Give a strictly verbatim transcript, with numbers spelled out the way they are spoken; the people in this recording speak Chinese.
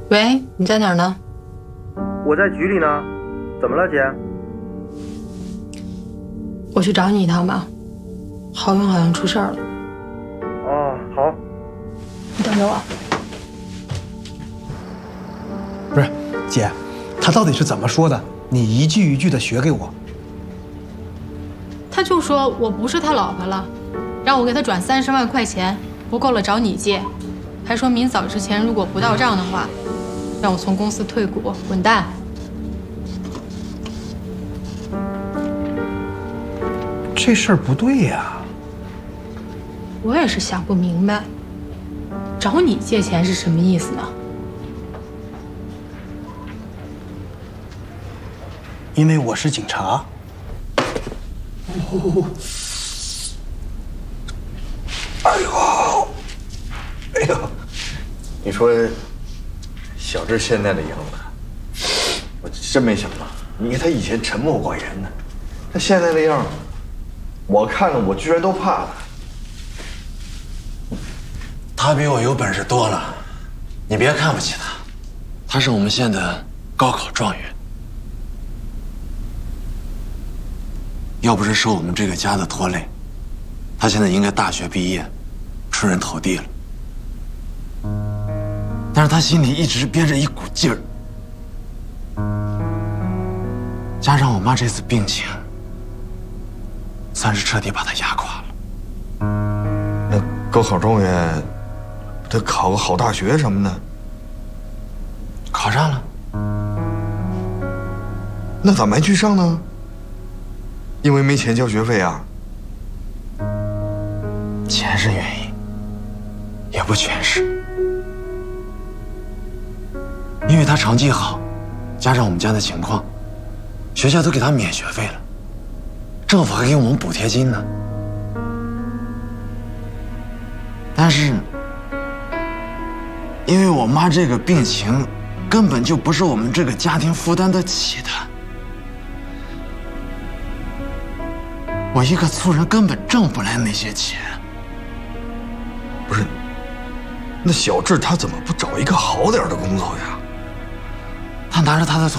喂，你在哪儿呢？ 我在局里呢，怎么了，姐？ 我去找你一趟吧，浩勇好像出事儿了。 哦，好。 你等着我。 不是，姐，他到底是怎么说的？你一句一句的学给我。 他就说我不是他老婆了，让我给他转三十万块钱，不够了找你借，还说明早之前如果不到账的话，让我从公司退股，滚蛋。 这事儿不对呀。 我也是想不明白，找你借钱是什么意思呢？ 因为我是警察。哦，哎呦，哎呦， 你说小智现在的样子，我真没想到。你看他以前沉默寡言的，他现在那样，我看了我居然都怕了。 他比我有本事多了，你别看不起他，他是我们县的高考状元。要不是受我们这个家的拖累，他现在应该大学毕业，出人头地了。但是他心里一直憋着一股劲儿，加上我妈这次病情，算是彻底把他压垮了。 那高考状元，他考个好大学什么的， 考上了。 那咋没去上呢？因为没钱交学费啊？ 钱是原因，也不全是。因为他成绩好，加上我们家的情况，学校都给他免学费了，政府还给我们补贴金呢。但是，因为我妈这个病情，根本就不是我们这个家庭负担得起的。我一个粗人根本挣不来那些钱。 不是，那小智他怎么不找一个好点的工作呀？ 他拿着他的